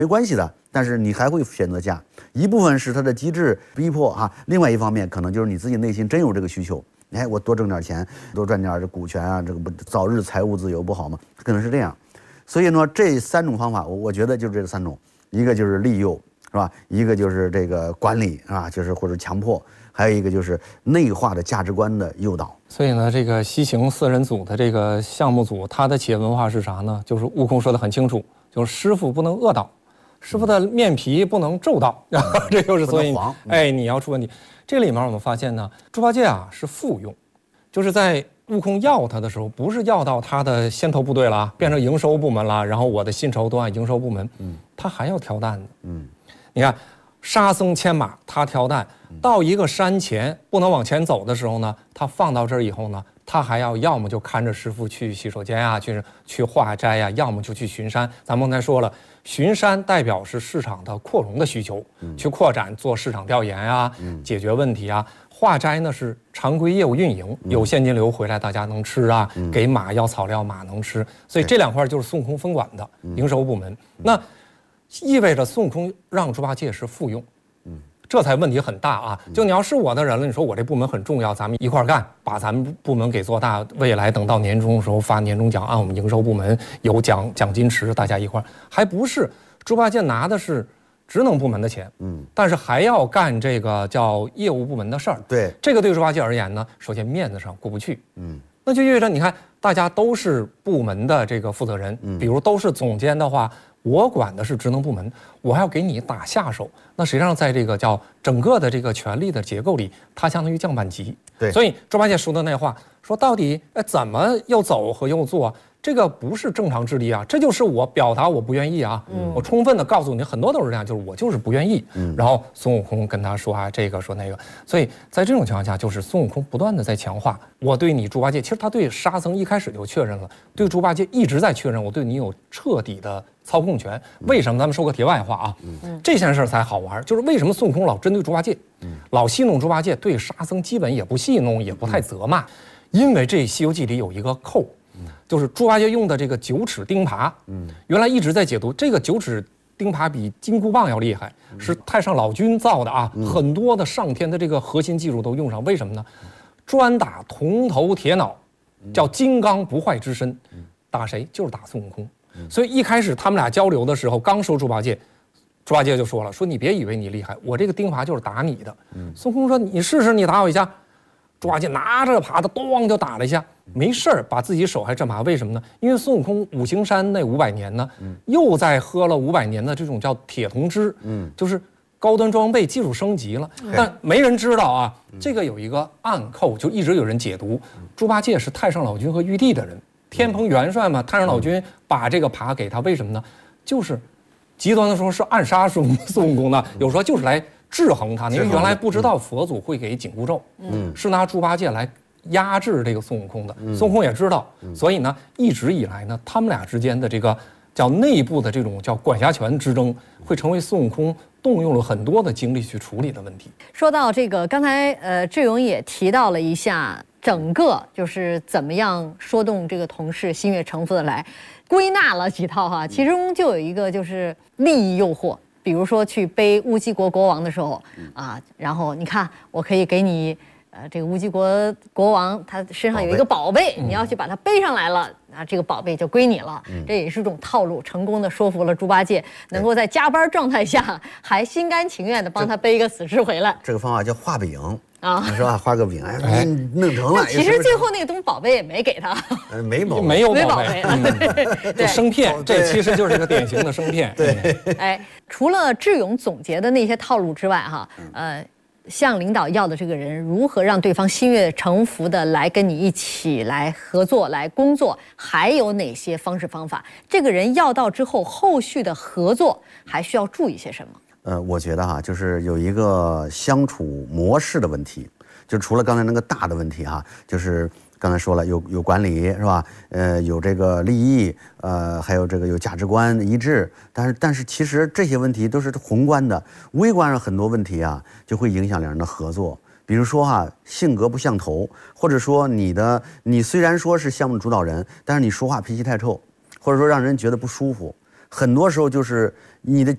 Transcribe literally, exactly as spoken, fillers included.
没关系的，但是你还会选择嫁。一部分是他的机制逼迫啊，另外一方面可能就是你自己内心真有这个需求。哎，我多挣点钱，多赚点这股权啊，这个不早日财务自由不好吗？可能是这样。所以呢，这三种方法，我我觉得就是这三种，一个就是利诱，是吧？一个就是这个管理啊，就是或者强迫，还有一个就是内化的价值观的诱导。 所以呢，这个西行四人组的这个项目组，它的企业文化是啥呢？就是悟空说的很清楚，就是师傅不能恶道。师傅的面皮不能皱到，嗯、这就是所以，哎，你要出问题。这里面我们发现呢，猪八戒啊是复用，就是在悟空要他的时候，不是要到他的先头部队了，变成营收部门了，然后我的薪酬都按营收部门，嗯，他还要挑担子，嗯，你看，沙僧牵马，他挑担，到一个山前不能往前走的时候呢，他放到这儿以后呢。他还要要么就看着师傅去洗手间啊，去去化斋呀、啊，要么就去巡山。咱们刚才说了，巡山代表是市场的扩容的需求，嗯、去扩展做市场调研啊，嗯、解决问题啊。化斋呢是常规业务运营，嗯、有现金流回来大家能吃啊，嗯、给马要草料马能吃，所以这两块就是孙悟空分管的、嗯、营收部门。那意味着孙悟空让猪八戒是复用。这才问题很大啊！就你要是我的人了，你说我这部门很重要，咱们一块干，把咱们部门给做大。未来等到年终的时候发年终奖，按我们营收部门有奖奖金池，大家一块还不是猪八戒拿的是职能部门的钱，嗯，但是还要干这个叫业务部门的事儿。对，这个对猪八戒而言呢，首先面子上过不去，嗯，那就意味着你看大家都是部门的这个负责人，嗯，比如都是总监的话。我管的是职能部门，我还要给你打下手，那实际上在这个叫整个的这个权力的结构里，它相当于降半级。对，所以猪八戒说的那话，说到底，哎，怎么又走和又做，这个不是正常智力啊，这就是我表达我不愿意啊，嗯，我充分的告诉你，很多都是这样，就是我就是不愿意。嗯，然后孙悟空跟他说啊，这个说那个，所以在这种情况下，就是孙悟空不断的在强化我对你猪八戒，其实他对沙僧一开始就确认了，对猪八戒一直在确认我对你有彻底的。操控权，为什么？咱们说个题外话啊，嗯、这件事才好玩，就是为什么孙悟空老针对猪八戒，嗯、老戏弄猪八戒，对沙僧基本也不戏弄，也不太责骂，嗯、因为这《西游记》里有一个扣，嗯、就是猪八戒用的这个九齿钉耙，嗯、原来一直在解读这个九齿钉耙比金箍棒要厉害，嗯、是太上老君造的啊，嗯、很多的上天的这个核心技术都用上，为什么呢？专打铜头铁脑，叫金刚不坏之身，嗯、打谁？就是打孙悟空。所以一开始他们俩交流的时候，刚收猪八戒，猪八戒就说了：“说你别以为你厉害，我这个钉耙就是打你的。”嗯，孙悟空说：“你试试，你打我一下。”猪八戒拿着耙子，咚就打了一下，没事儿，把自己手还震麻。为什么呢？因为孙悟空五行山那五百年呢，嗯、又在喝了五百年的这种叫铁铜汁，嗯，就是高端装备技术升级了。嗯、但没人知道啊，嗯、这个有一个暗扣，就一直有人解读，嗯、猪八戒是太上老君和玉帝的人。天蓬元帅嘛，太上老君把这个耙给他，为什么呢？就是极端的说是暗杀孙孙悟空的，有时候就是来制衡他。因为原来不知道佛祖会给紧箍咒，嗯，是拿猪八戒来压制这个孙悟空的。孙悟空也知道，所以呢，一直以来呢，他们俩之间的这个叫内部的这种叫管辖权之争，会成为孙悟空动用了很多的精力去处理的问题。 说到这个，刚才呃志勇也提到了一下。整个就是怎么样说动这个同事心悦诚服的来，归纳了几套哈，其中就有一个就是利益诱惑，比如说去背乌鸡国国王的时候啊，然后你看我可以给你，呃，这个乌鸡国国王他身上有一个宝贝，你要去把它背上来了，啊，这个宝贝就归你了，这也是一种套路，成功的说服了猪八戒，能够在加班状态下还心甘情愿的帮他背一个死尸回来。 这个方法叫画饼。啊，是吧？画个饼，哎，弄成了。 其实最后那个东宝贝也没给他， 呃，没宝贝， 没有宝贝，对，生骗，这其实就是一个典型的生骗。 对， 哎，除了智勇总结的那些套路之外，哈，呃，向领导要的这个人如何让对方心悦诚服的来跟你一起来合作、来工作，还有哪些方式方法？这个人要到之后，后续的合作还需要注意些什么？ 呃，我觉得哈，就是有一个相处模式的问题，就除了刚才那个大的问题哈，就是刚才说了有有管理是吧？呃，有这个利益，呃，还有这个有价值观一致，但是但是其实这些问题都是宏观的，微观上很多问题啊，就会影响两人的合作。比如说哈，性格不相投，或者说你的你虽然说是项目主导人，但是你说话脾气太臭，或者说让人觉得不舒服。很多时候就是你的